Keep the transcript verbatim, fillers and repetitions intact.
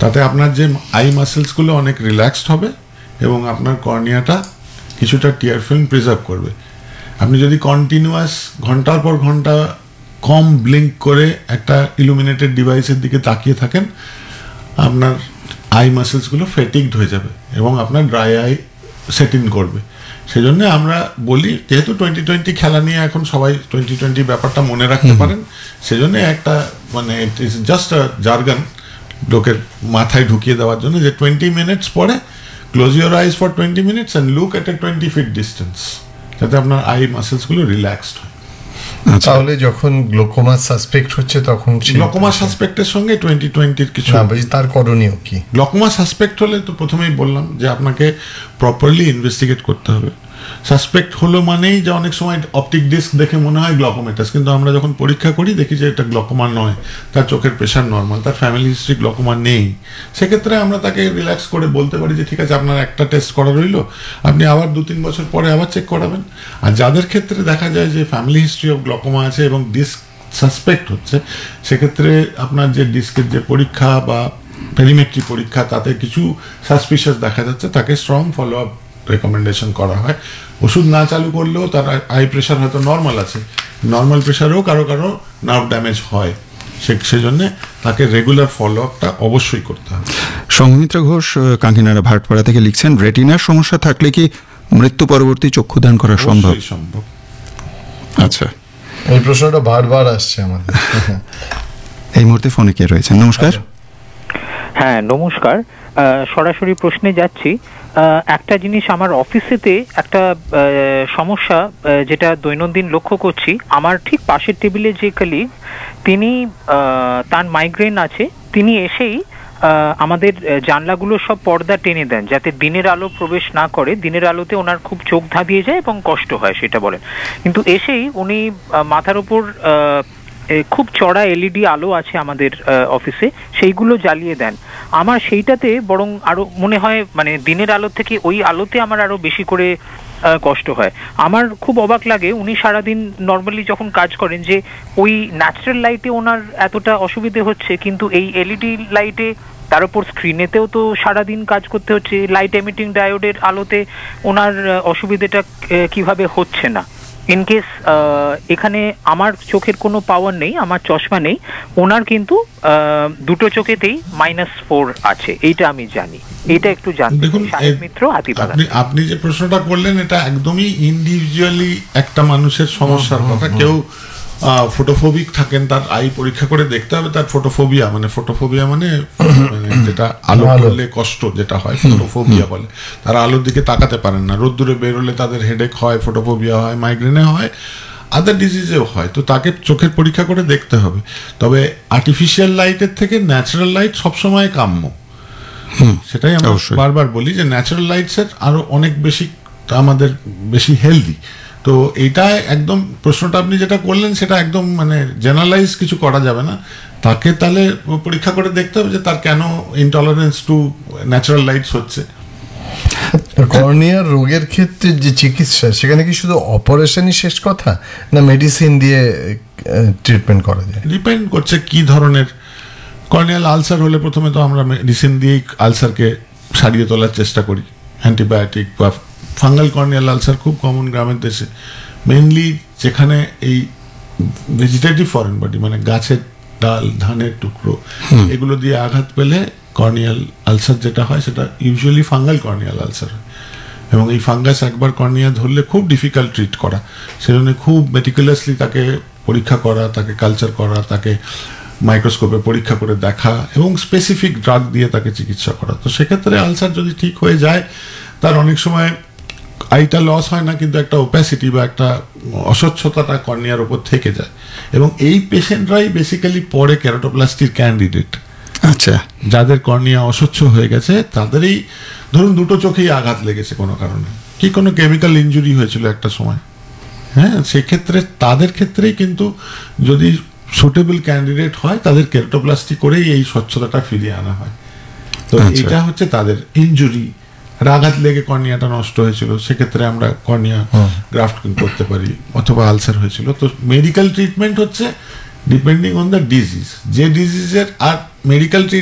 তাতে আপনার যে আই মাসেলসগুলো অনেক রিল্যাক্সড হবে এবং আপনার কর্নিয়াটা কিছুটা টিয়ার ফিল্ম প্রিজার্ভ করবে। আপনি যদি কন্টিনিউয়াস ঘন্টার পর ঘন্টা কম ব্লিঙ্ক করে একটা ইলুমিনেটেড ডিভাইসের দিকে তাকিয়ে থাকেন, আপনার আই মাসেলসগুলো ফেটিকড হয়ে যাবে এবং আপনার ড্রাই আই সেট ইন করবে। সেই জন্য আমরা বলি, যেহেতু টোয়েন্টি টোয়েন্টি খেলা নিয়ে এখন সবাই টোয়েন্টি টোয়েন্টি ব্যাপারটা মনে রাখতে পারেন, সেই জন্য একটা মানে it is just a jargon লোকের মাথায় ঢুকিয়ে দেওয়ার জন্য, যে টোয়েন্টি মিনিটস পরে close your eyes for twenty minutes and look at A twenty fit distance, যাতে আপনার আই মাসেলসগুলো রিল্যাক্সড হয়। তাহলে যখন গ্লোকোমা সাসপেক্ট হচ্ছে তখন গ্লোকোমা সাসপেক্টের সঙ্গে টোয়েন্টি টোয়েন্টির কিছু তার করণীয় কি? গ্লোকোমা সাসপেক্ট হলে তো প্রথমেই বললাম যে আপনাকে প্রপারলি ইনভেস্টিগেট করতে হবে। সাসপেক্ট হলো মানেই যে অনেক সময় অপটিক ডিস্ক দেখে মনে হয় গ্লোকোমেটাস, কিন্তু আমরা যখন পরীক্ষা করি দেখি যে এটা গ্লোকোমা নয়, তার চোখের প্রেশার নর্মাল, তার ফ্যামিলি হিস্ট্রি গ্লোকোমা নেই। সেক্ষেত্রে আমরা তাকে রিল্যাক্স করে বলতে পারি যে ঠিক আছে, আপনার একটা টেস্ট করা রইল, আপনি আবার দু তিন বছর পরে আবার চেক করাবেন। আর যাদের ক্ষেত্রে দেখা যায় যে ফ্যামিলি হিস্ট্রি অফ গ্লোকোমা আছে এবং ডিস্ক সাসপেক্ট হচ্ছে, সেক্ষেত্রে আপনার যে ডিস্কের যে পরীক্ষা বা পেরিমেট্রি পরীক্ষা তাতে কিছু সাসপিশিয়াস দেখা যাচ্ছে, তাকে স্ট্রং ফলো আপ রেকমেন্ডেশন করা হয়। ওষুধ না চালু করলেও তার আই প্রেশার হয়তো নর্মাল আছে, নর্মাল প্রেশারেও কারো কারো নার্ভ ড্যামেজ হয়, সেজন্য তাকে রেগুলার ফলো আপটা অবশ্যই করতে হবে। সৌমিত্র ঘোষ কাঙ্কিনাড়া ভাটপাড়া থেকে লিখছেন, রেটিনার সমস্যা থাকলে কি মৃত্যু পরবর্তী চক্ষুদান করা সম্ভব? সম্ভব। আচ্ছা, এই প্রশ্নটা বারবার আসছে আমাদের। এই মুহূর্তে ফোনে কে রয়েছেন? নমস্কার। হ্যাঁ নমস্কার, সরাসরি প্রশ্নে যাচ্ছি। একটা জিনিস আমার অফিসেতে একটা সমস্যা যেটা দৈনন্দিন লক্ষ্য করছি, আমার ঠিক পাশের টেবিলে যে কলিগ, তিনি তার মাইগ্রেন আছে, তিনি এসেই আমাদের জানলাগুলো সব পর্দা টেনে দেন যাতে দিনের আলো প্রবেশ না করে। দিনের আলোতে ওনার খুব চোখ ধাঁধিয়ে যায় এবং কষ্ট হয় সেটা বলেন, কিন্তু এসেই উনি মাথার উপর খুব চড়া এলইডি আলো আছে আমাদের অফিসে, সেইগুলো জ্বালিয়ে দেন। আমার সেইটাতে বরং আরো মনে হয় মানে দিনের আলো থেকে ওই আলোতে আমার আরো বেশি করে কষ্ট হয়। আমার খুব অবাক লাগে, উনি সারাদিন নর্মালি যখন কাজ করেন যে ওই ন্যাচারাল লাইটে ওনার এতটা অসুবিধে হচ্ছে, কিন্তু এই এলইডি লাইটে, তার উপর স্ক্রিনেতেও তো সারাদিন কাজ করতে হচ্ছে, লাইট এমিটিং ডায়োডের আলোতে ওনার অসুবিধাটা কিভাবে হচ্ছে না। ইনকেস এখানে আমার চোখের কোনো পাওয়ার নেই, আমার চশমা নেই, ওনার কিন্তু দুটো চোখেতেই মাইনাস ফোর আছে, এইটা আমি জানি, এটা একটু জানতে। দেখুন মিত্র হাতিবাগান, আপনি যে প্রশ্নটা করলেন এটা একদমই ইন্ডিভিজুয়ালি একটা মানুষের সমস্যার কথা। কেউ ফটোফোবিক থাকেন, তার আই পরীক্ষা করে দেখতে হবে তার ফটোফোবিয়া মানে ফটোফোবিয়া মানে যেটা আলো পড়লে কষ্ট যেটা হয়, ফটোফোবিয়া বলে। তারা আলোর দিকে তাকাতে পারেন না, রোদ্দুরে বেরোলে তাদের হেডেক হয়, ফটোফোবিয়া হয়, মাইগ্রেনে হয়, আদার ডিজিজেও হয়। তো তাকে চোখের পরীক্ষা করে দেখতে হবে। তবে আর্টিফিশিয়াল লাইটের থেকে ন্যাচারাল লাইট সবসময় কাম্য, সেটাই আমরা বারবার বলি যে ন্যাচারাল লাইটসের আরো অনেক বেশি আমাদের বেশি হেলদি। তো এইটা একদম প্রশ্নটা আপনি যেটা করলেন সেটা একদম মানে জেনারেলাইজ কিছু করা যাবে না, তাকে তাহলে পরীক্ষা করে দেখতে হবে যে তার কেন ইনটলারেন্স টু ন্যাচারাল লাইটস হচ্ছে। কর্নিয়ার রোগের ক্ষেত্রে যে চিকিৎসা, সেখানে কি শুধু অপারেশনই শেষ কথা, না মেডিসিন দিয়ে ট্রিটমেন্ট করা যায়? ডিপেন্ড করছে কি ধরনের। কর্নিয়াল আলসার হলে প্রথমে তো আমরা মেডিসিন দিয়েই আলসারকে সারিয়ে তোলার চেষ্টা করি, অ্যান্টিবায়োটিক বা ফাঙ্গাল কর্নিয়াল আলসার খুব কমন গ্রামের দেশে, মেনলি যেখানে এই ভেজিটেটিভ ফরেন বডি মানে গাছের ডাল, ধানের টুকরো, এগুলো দিয়ে আঘাত পেলে কর্নিয়াল আলসার যেটা হয় সেটা ইউজুয়ালি ফাঙ্গাল কর্নিয়াল আলসার হয়। এবং এই ফাঙ্গাস একবার কর্নিয়া ধরলে খুব ডিফিকাল্ট ট্রিট করা, সেজন্য খুব মেটিকুলাসলি তাকে পরীক্ষা করা, তাকে কালচার করা, তাকে মাইক্রোস্কোপে পরীক্ষা করে দেখা এবং স্পেসিফিক ড্রাগ দিয়ে তাকে চিকিৎসা করা। তো সেক্ষেত্রে আলসার যদি ঠিক হয়ে যায়, তার অনেক সময় আইটা লস হয় না, কিন্তু একটা ওপ্যাসিটি বা একটা অস্বচ্ছতাটা কর্নিয়ার ওপর থেকে যায়, এবং এই পেশেন্টরাই বেসিক্যালি পরে কেরাটোপ্লাস্টির ক্যান্ডিডেট। আচ্ছা, যাদের কর্নিয়া অস্বচ্ছ হয়ে গেছে তাদেরই ধরুন দুটো চোখেই আঘাত লেগেছে কোনো কারণে, কি কোনো কেমিক্যাল ইনজুরি হয়েছিল একটা সময়, হ্যাঁ, সেক্ষেত্রে তাদের ক্ষেত্রেই কিন্তু যদি সুটেবল ক্যান্ডিডেট হয় তাদের কেরাটোপ্লাস্টি করেই এই স্বচ্ছতাটা ফিরিয়ে আনা হয়। তো এটা হচ্ছে তাদের ইনজুরি, আঘাত লেগে কর্নিয়াটা নষ্ট হয়েছিল, সেক্ষেত্রে আমরা কর্নিয়া গ্রাফট করতে পারি, অথবা আলসার হয়েছিল। তো মেডিকেল ট্রিটমেন্ট হচ্ছে ডিপেন্ডিং অন দ্য ডিজিজ, যে ডিজিজের আর মেডিকেল